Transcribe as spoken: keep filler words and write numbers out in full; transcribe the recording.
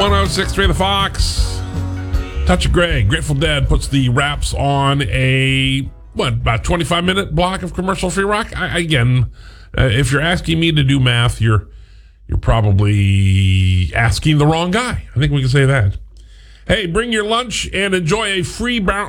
one oh six point three The Fox. Touch of Grey. Grateful Dead puts the wraps on a, what, about twenty-five minute block of commercial-free rock? I, again, uh, if you're asking me to do math, you're you're probably asking the wrong guy. I think we can say that. Hey, bring your lunch and enjoy a free